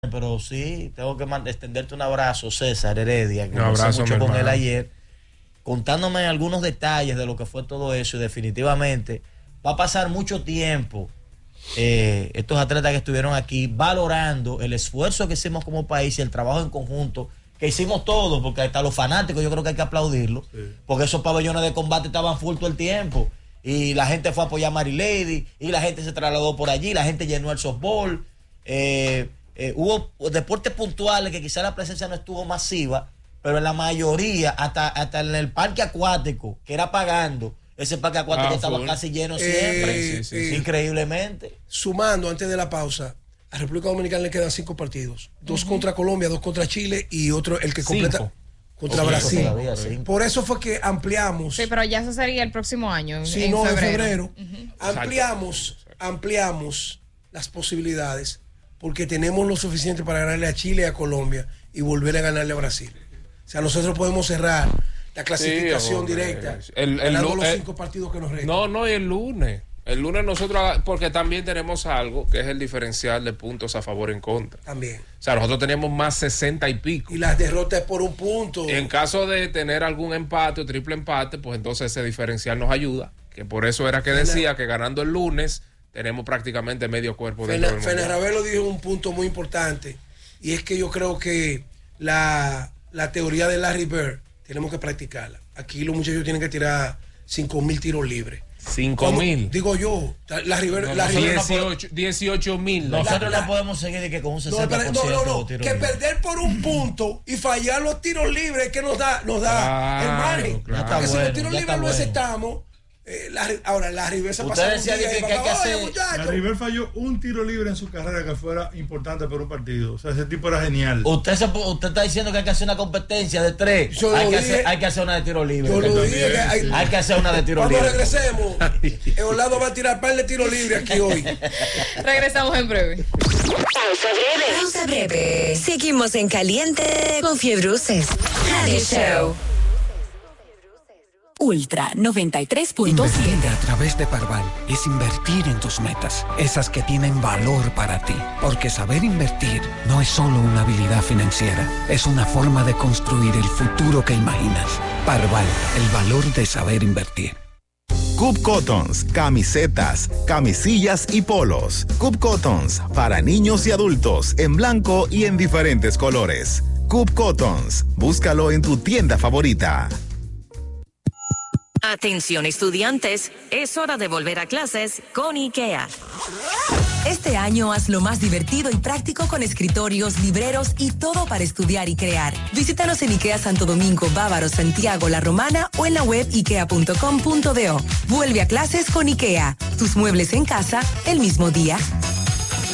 Pero sí, tengo que extenderte un abrazo, César Heredia, que Un abrazo, mucho con hermano. él ayer, contándome algunos detalles de lo que fue todo eso, y definitivamente va a pasar mucho tiempo estos atletas que estuvieron aquí valorando el esfuerzo que hicimos como país y el trabajo en conjunto que hicimos todos, porque hasta los fanáticos yo creo que hay que aplaudirlo, porque esos pabellones de combate estaban full todo el tiempo y la gente fue a apoyar a Mary Lady y la gente se trasladó por allí, la gente llenó el softball. Hubo deportes puntuales que quizá la presencia no estuvo masiva, pero en la mayoría, hasta en el parque acuático, que era pagando, ese parque acuático estaba casi lleno siempre, increíblemente. Sumando antes de la pausa, a República Dominicana le quedan 5 partidos: 2 contra Colombia, 2 contra Chile y otro, el que completa, contra Brasil. Todavía, Por eso fue que ampliamos. Sí, pero ya eso sería el próximo año. En febrero. Ampliamos las posibilidades porque tenemos lo suficiente para ganarle a Chile y a Colombia y volver a ganarle a Brasil. O sea, nosotros podemos cerrar la clasificación directa ganando los 5 partidos que nos restan. No, y el lunes. El lunes nosotros, porque también tenemos algo que es el diferencial de puntos a favor y en contra. También. O sea, nosotros tenemos más 60 y pico. Y las derrotas por un punto. En caso de tener algún empate o triple empate, pues entonces ese diferencial nos ayuda. Que por eso era que decía que ganando el lunes tenemos prácticamente medio cuerpo dentro del mundial. Ravelo dijo un punto muy importante, y es que yo creo que la teoría de Larry Bird tenemos que practicarla. Aquí los muchachos tienen que tirar 5,000 tiros libres. 5,000. Digo yo, Larry Bird, 18,000. Nosotros no podemos seguir de que con un 60% no, que perder por un punto y fallar los tiros libres que nos da el margen. Claro. Porque si los tiros libres lo aceptamos, ahora Larry Bird se pasa un día y que hay que hacer. Larry Bird falló un tiro libre en su carrera que fuera importante para un partido. O sea, ese tipo era genial. Usted está diciendo que hay que hacer una competencia de 3. Hay que hacer una de tiro libre. Yo lo dije hay que hacer una de tiro libre. Cuando regresemos, Orlando va a tirar par de tiro libre aquí hoy. Regresamos en breve. Pausa breve. Seguimos en caliente con Fiebruces Radio Show. Ultra 93.7. Invertir a través de Parval es invertir en tus metas, esas que tienen valor para ti. Porque saber invertir no es solo una habilidad financiera, es una forma de construir el futuro que imaginas. Parval, el valor de saber invertir. Coop Cottons, camisetas, camisillas y polos. Coop Cottons, para niños y adultos, en blanco y en diferentes colores. Coop Cottons, búscalo en tu tienda favorita. Atención estudiantes, es hora de volver a clases con IKEA. Este año hazlo más divertido y práctico con escritorios, libreros y todo para estudiar y crear. Visítanos en IKEA Santo Domingo, Bávaro, Santiago, La Romana o en la web ikea.com.do. Vuelve a clases con IKEA. Tus muebles en casa el mismo día.